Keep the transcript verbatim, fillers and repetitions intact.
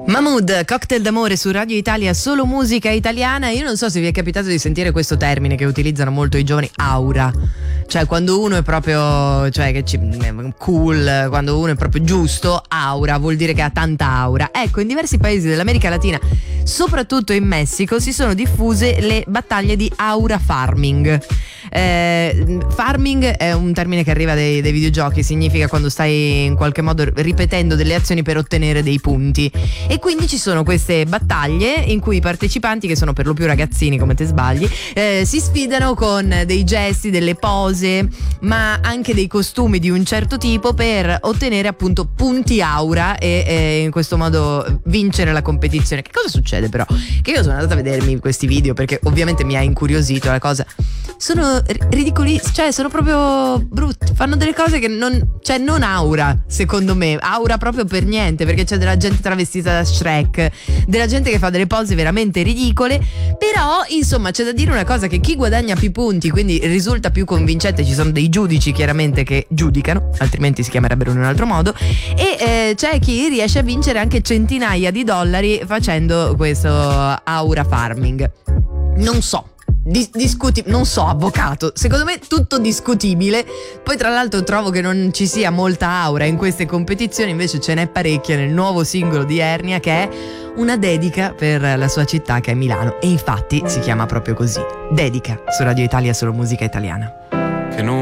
Mahmood, Cocktail d'amore su Radio Italia, solo musica italiana. Io non so se vi è capitato di sentire questo termine che utilizzano molto i giovani, aura. Cioè quando uno è proprio, cioè che ci, cool, quando uno è proprio giusto, aura, vuol dire che ha tanta aura. Ecco, in diversi paesi dell'America Latina, soprattutto in Messico, si sono diffuse le battaglie di aura farming. Eh, farming è un termine che arriva dai, dai videogiochi, significa quando stai in qualche modo ripetendo delle azioni per ottenere dei punti. E quindi ci sono queste battaglie in cui i partecipanti, che sono per lo più ragazzini come te sbagli, eh, si sfidano con dei gesti, delle pose, ma anche dei costumi di un certo tipo per ottenere appunto punti aura e eh, in questo modo vincere la competizione. Che cosa succede però? Che io sono andata a vedermi questi video perché ovviamente mi ha incuriosito la cosa. Sono ridicoli, cioè sono proprio brutti, fanno delle cose che non, cioè non aura, secondo me, aura proprio per niente, perché c'è della gente travestita da Shrek, della gente che fa delle pose veramente ridicole. Però insomma c'è da dire una cosa, che chi guadagna più punti, quindi risulta più convincente, ci sono dei giudici chiaramente che giudicano, altrimenti si chiamerebbero in un altro modo, e eh, c'è chi riesce a vincere anche centinaia di dollari facendo questo aura farming. Non so, Dis- discuti, non so, avvocato, secondo me tutto discutibile. Poi tra l'altro trovo che non ci sia molta aura in queste competizioni, invece ce n'è parecchia nel nuovo singolo di Ernia, che è una dedica per la sua città, che è Milano, e infatti si chiama proprio così, Dedica, su Radio Italia, solo musica italiana.